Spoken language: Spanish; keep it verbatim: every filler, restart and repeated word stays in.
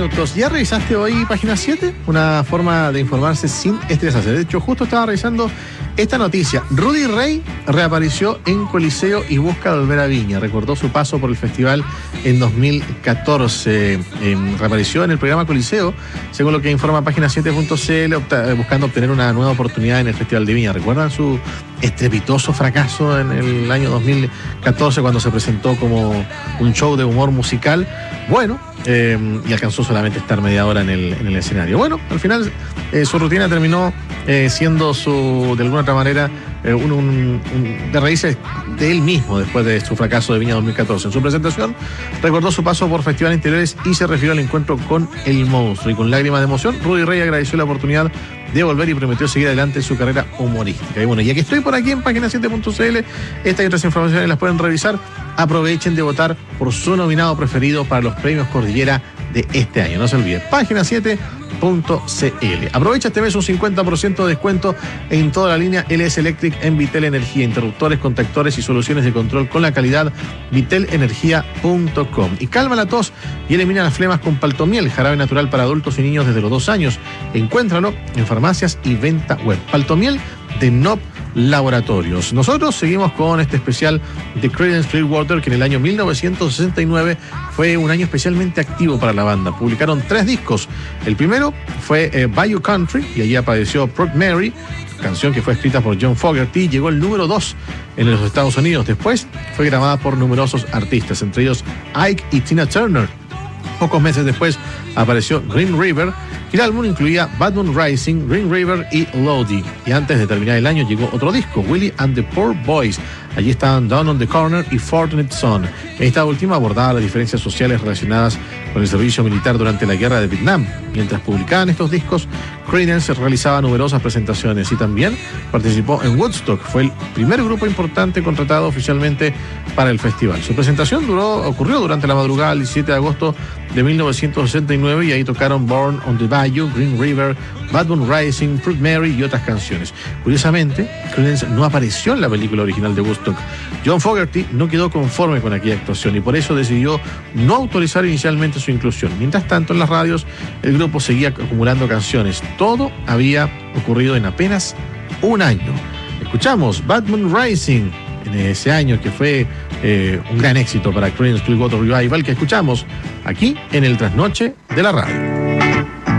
minutos. ¿Ya revisaste hoy Página siete? Una forma de informarse sin estresarse. De hecho, justo estaba revisando esta noticia. Rudy Ray reapareció en Coliseo y busca volver a Viña. Recordó su paso por el festival en dos mil catorce. Eh, reapareció en el programa Coliseo, según lo que informa Página siete punto c l, buscando obtener una nueva oportunidad en el Festival de Viña. ¿Recuerdan su estrepitoso fracaso en el año dos mil catorce cuando se presentó como un show de humor musical? Bueno, eh, y alcanzó solamente estar media hora en el, en el escenario. Bueno, al final eh, su rutina terminó eh, siendo su, de alguna otra manera, eh, un, un, un, de raíces de él mismo después de su fracaso de Viña dos mil catorce. En su presentación recordó su paso por festivales interiores y se refirió al encuentro con el monstruo. Y con lágrimas de emoción, Rudy Ray agradeció la oportunidad de volver y prometió seguir adelante en su carrera humorística. Y bueno, ya que estoy por aquí en Página siete punto c l, estas y otras informaciones las pueden revisar. Aprovechen de votar por su nominado preferido para los premios Cordillera de este año. No se olvide, Página siete punto c l. Aprovecha este mes un cincuenta por ciento de descuento en toda la línea L S Electric en Vitel Energía, interruptores, contactores y soluciones de control con la calidad vitel energía punto com. Y calma la tos y elimina las flemas con Paltomiel, jarabe natural para adultos y niños desde los dos años. Encuéntralo en farmacias y venta web. Paltomiel de N O P Laboratorios. Nosotros seguimos con este especial de Creedence Clearwater, que en el año mil novecientos sesenta y nueve fue un año especialmente activo para la banda. Publicaron tres discos. El primero fue eh, Bayou Country, y allí apareció Proud Mary, canción que fue escrita por John Fogerty. Llegó el número dos en los Estados Unidos. Después fue grabada por numerosos artistas, entre ellos Ike y Tina Turner. Pocos meses después apareció Green River, y el álbum incluía Bad Moon Rising, Green River y Lodi. Y antes de terminar el año llegó otro disco, Willie and the Poor Boys. Allí estaban Down on the Corner y Fortunate Son. Esta última abordaba las diferencias sociales relacionadas con el servicio militar durante la guerra de Vietnam. Mientras publicaban estos discos, Creedence realizaba numerosas presentaciones y también participó en Woodstock. Fue el primer grupo importante contratado oficialmente para el festival. Su presentación duró, ocurrió durante la madrugada del diecisiete de agosto de mil novecientos sesenta y nueve, y ahí tocaron Born on the Bayou, Green River, Bad Moon Rising, Proud Mary y otras canciones. Curiosamente, Creedence no apareció en la película original de Woodstock. John Fogerty no quedó conforme con aquella actuación y por eso decidió no autorizar inicialmente su inclusión. Mientras tanto, en las radios, el grupo seguía acumulando canciones. Todo había ocurrido en apenas un año. Escuchamos Bad Moon Rising en ese año, que fue eh, un gran éxito para Creedence Clearwater Revival, que escuchamos aquí en el Trasnoche de la Radio.